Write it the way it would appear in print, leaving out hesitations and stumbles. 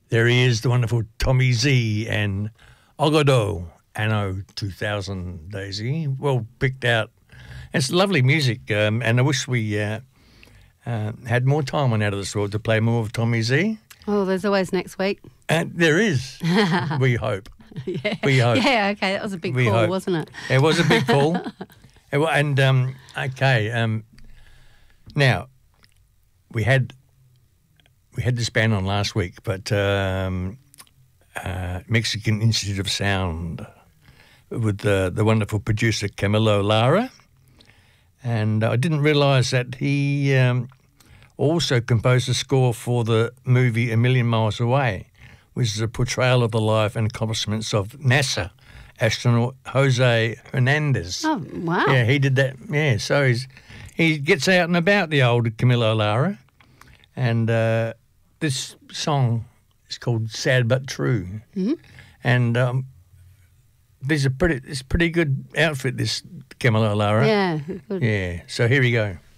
There he is, the wonderful Tommy Z and Ogodo, Anno 2000, Daisy. Well picked out. It's lovely music, and I wish we had more time on Out of This World to play more of Tommy Z. Oh, there's always next week. There is. We hope. Yeah. We hope. Yeah, okay, that was a big We call, hope. wasn't it? It was a big call. Okay. Now, we had this band on last week, but Mexican Institute of Sound with the wonderful producer Camilo Lara, and I didn't realise that he also composed the score for the movie A Million Miles Away, which is a portrayal of the life and accomplishments of NASA astronaut Jose Hernandez. Oh, wow. Yeah, he did that. Yeah, so he gets out and about, the old Camilo Lara, and this song is called "Sad But True," and it's pretty good outfit. This Camilo Lara. Yeah, good. Yeah. So here we go.